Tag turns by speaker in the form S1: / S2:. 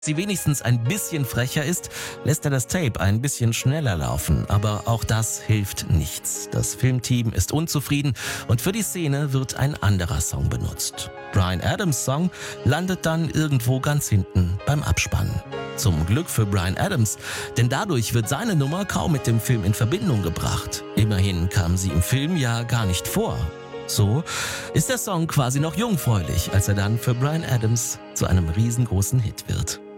S1: sie wenigstens ein bisschen frecher ist, lässt er das Tape ein bisschen schneller laufen. Aber auch das hilft nichts. Das Filmteam ist unzufrieden und für die Szene wird ein anderer Song benutzt. Bryan Adams' Song landet dann irgendwo ganz hinten beim Abspann. Zum Glück für Bryan Adams, denn dadurch wird seine Nummer kaum mit dem Film in Verbindung gebracht. Immerhin kam sie im Film ja gar nicht vor. So ist der Song quasi noch jungfräulich, als er dann für Bryan Adams zu einem riesengroßen Hit wird.